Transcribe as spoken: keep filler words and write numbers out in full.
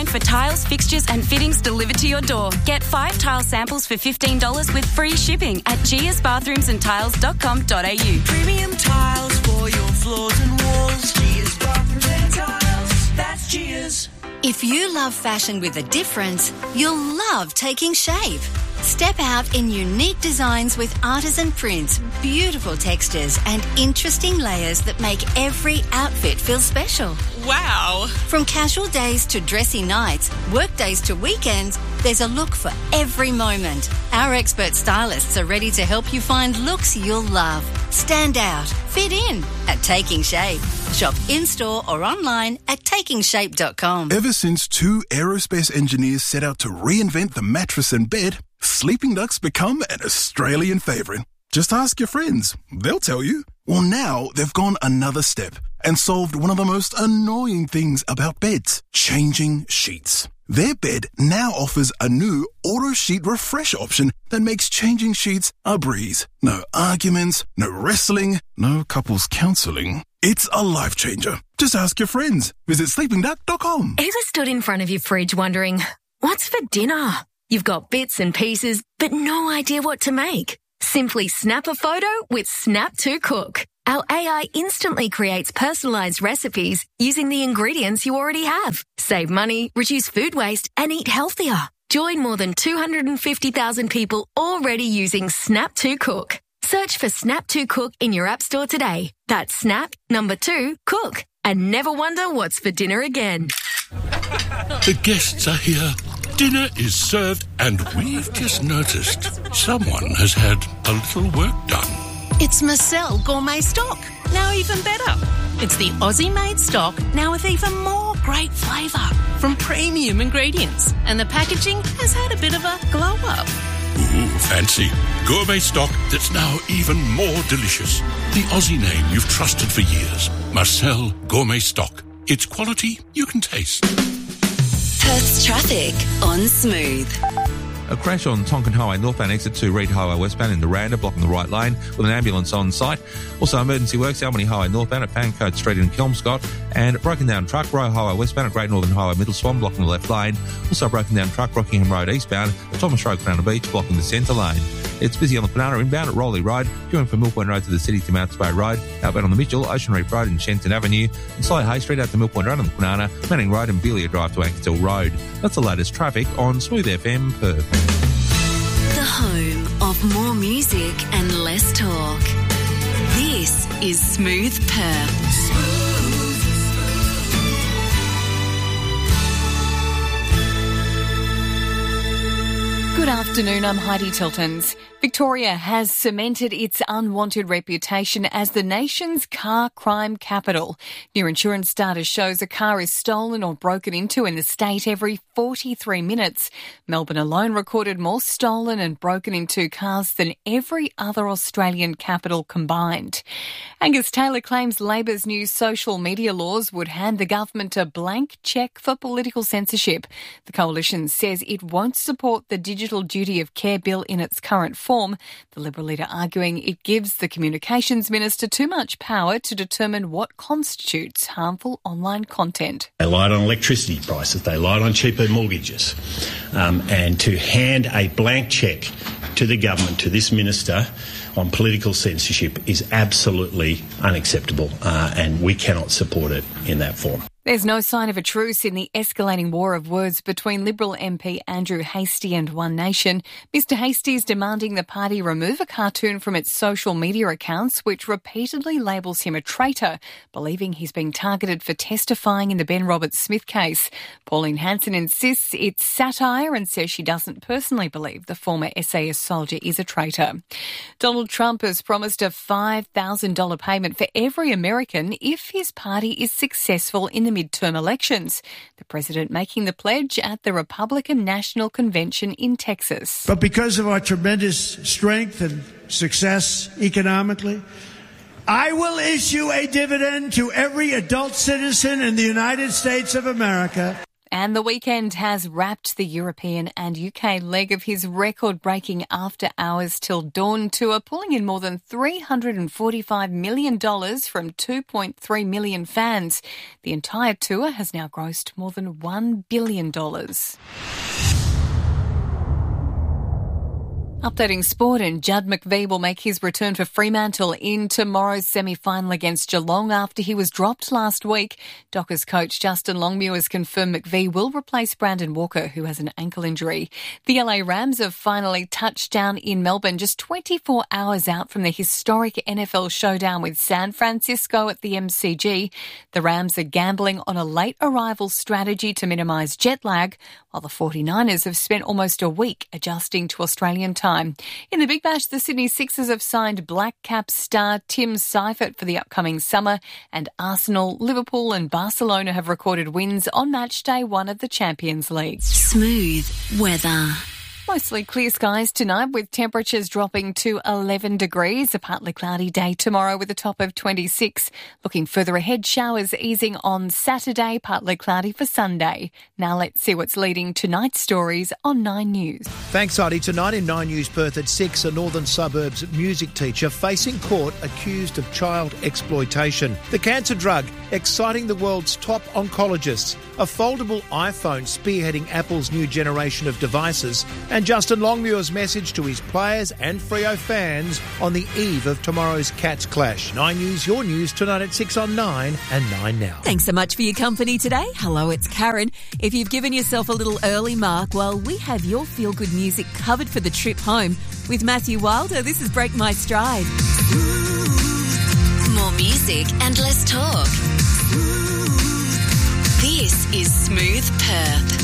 designed for tiles, fixtures and fittings delivered to your door. Get five tile samples for fifteen dollars with free shipping at gias bathrooms and tiles dot com dot a u. Premium tiles for your floors and walls. Gias Bathrooms and Tiles. That's Gias. If you love fashion with a difference, you'll love Taking Shape. Step out in unique designs with artisan prints, beautiful textures and interesting layers that make every outfit feel special. Wow! From casual days to dressy nights, work days to weekends, there's a look for every moment. Our expert stylists are ready to help you find looks you'll love. Stand out, fit in at Taking Shape. Shop in-store or online at taking shape dot com. Ever since two aerospace engineers set out to reinvent the mattress and bed, Sleeping Duck's become an Australian favourite. Just ask your friends. They'll tell you. Well, now they've gone another step and solved one of the most annoying things about beds, changing sheets. Their bed now offers a new auto sheet refresh option that makes changing sheets a breeze. No arguments, no wrestling, no couples counselling. It's a life changer. Just ask your friends. Visit sleeping duck dot com. Ever stood in front of your fridge wondering, what's for dinner? You've got bits and pieces, but no idea what to make. Simply snap a photo with Snap to Cook. Our A I instantly creates personalised recipes using the ingredients you already have. Save money, reduce food waste, and eat healthier. Join more than two hundred fifty thousand people already using Snap to Cook. Search for Snap to Cook in your app store today. That's Snap, number two, Cook. And never wonder what's for dinner again. The guests are here. Dinner is served, and we've just noticed someone has had a little work done. It's Marcel Gourmet Stock, now even better. It's the Aussie-made stock, now with even more great flavour from premium ingredients. And the packaging has had a bit of a glow-up. Ooh, fancy. Gourmet stock that's now even more delicious. The Aussie name you've trusted for years. Marcel Gourmet Stock. It's quality you can taste. Perth's traffic on Smooth. A crash on Tonkin Highway northbound exit to Reid Highway westbound in Doranda, blocking the right lane with an ambulance on site. Also emergency works Albany Highway northbound at Pancote Street in Kelmscott, and broken down truck Roe Highway westbound at Great Northern Highway Middle Swan, blocking the left lane. Also broken down truck Rockingham Road eastbound at Thomas Road Crown Beach, blocking the centre lane. It's busy on the Penana inbound at Rowley Road, queuing from Mill Point Road to the city to Mounts Bay Road, outbound on the Mitchell, Ocean Reef Road and Shenton Avenue, and Sly Hay Street out to Mill Point Road on the Penana, Manning Road and Belia Drive to Ankertill Road. That's the latest traffic on Smooth F M Perth. The home of more music and less talk. This is Smooth Perth. Good afternoon, I'm Heidi Tiltons. Victoria has cemented its unwanted reputation as the nation's car crime capital. New insurance data shows a car is stolen or broken into in the state every forty-three minutes. Melbourne alone recorded more stolen and broken into cars than every other Australian capital combined. Angus Taylor claims Labor's new social media laws would hand the government a blank cheque for political censorship. The coalition says it won't support the Digital Duty of Care bill in its current form. The Liberal leader arguing it gives the Communications Minister too much power to determine what constitutes harmful online content. They lied on electricity prices, they lied on cheaper mortgages, um, and to hand a blank cheque to the government, to this minister, on political censorship is absolutely unacceptable, uh, and we cannot support it in that form. There's no sign of a truce in the escalating war of words between Liberal M P Andrew Hastie and One Nation. Mister Hastie is demanding the party remove a cartoon from its social media accounts which repeatedly labels him a traitor, believing he's being targeted for testifying in the Ben Roberts-Smith case. Pauline Hanson insists it's satire and says she doesn't personally believe the former S A S soldier is a traitor. Donald Trump has promised a five thousand dollars payment for every American if his party is successful in the midterm elections. The president making the pledge at the Republican National Convention in Texas. But because of our tremendous strength and success economically, I will issue a dividend to every adult citizen in the United States of America. And the weekend has wrapped the European and U K leg of his record-breaking After Hours Till Dawn tour, pulling in more than three hundred forty-five million dollars from two point three million fans. The entire tour has now grossed more than one billion dollars. Updating sport, and Judd McVie will make his return for Fremantle in tomorrow's semi-final against Geelong after he was dropped last week. Dockers coach Justin Longmuir has confirmed McVie will replace Brandon Walker, who has an ankle injury. The L A Rams have finally touched down in Melbourne, just twenty-four hours out from the historic N F L showdown with San Francisco at the M C G. The Rams are gambling on a late arrival strategy to minimise jet lag, while the forty-niners have spent almost a week adjusting to Australian time. In the Big Bash, the Sydney Sixers have signed Black Caps star Tim Seifert for the upcoming summer, and Arsenal, Liverpool and Barcelona have recorded wins on match day one of the Champions League. Smooth weather. Mostly clear skies tonight with temperatures dropping to eleven degrees. A partly cloudy day tomorrow with a top of twenty-six. Looking further ahead, showers easing on Saturday, partly cloudy for Sunday. Now let's see what's leading tonight's stories on Nine News. Thanks, Heidi. Tonight in Nine News Perth at six, a Northern Suburbs music teacher facing court accused of child exploitation. The cancer drug exciting the world's top oncologists. A foldable iPhone spearheading Apple's new generation of devices. And Justin Longmuir's message to his players and Freo fans on the eve of tomorrow's Cats clash. Nine News, your news tonight at six on Nine and Nine Now. Thanks so much for your company today. Hello, it's Karen. If you've given yourself a little early mark, well, we have your feel-good music covered for the trip home. With Matthew Wilder, this is Break My Stride. More music and less talk. This is Smooth Perth.